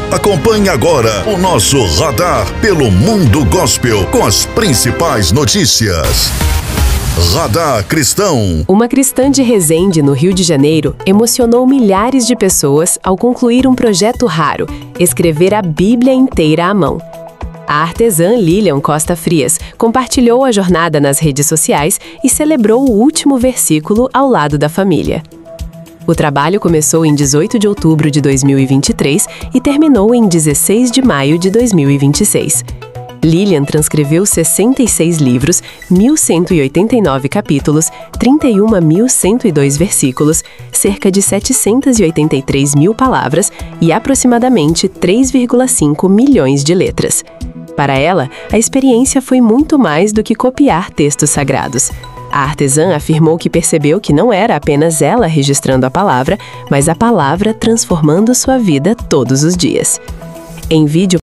Acompanhe agora o nosso radar pelo mundo gospel com as principais notícias. Radar Cristão. Uma cristã de Resende, no Rio de Janeiro, emocionou milhares de pessoas ao concluir um projeto raro: escrever a Bíblia inteira à mão. A artesã Lilian Costa Frias compartilhou a jornada nas redes sociais e celebrou o último versículo ao lado da família. O trabalho começou em 18 de outubro de 2023 e terminou em 16 de maio de 2026. Lilian transcreveu 66 livros, 1.189 capítulos, 31.102 versículos, cerca de 783 mil palavras e aproximadamente 3,5 milhões de letras. Para ela, a experiência foi muito mais do que copiar textos sagrados. A artesã afirmou que percebeu que não era apenas ela registrando a palavra, mas a palavra transformando sua vida todos os dias. Em vídeo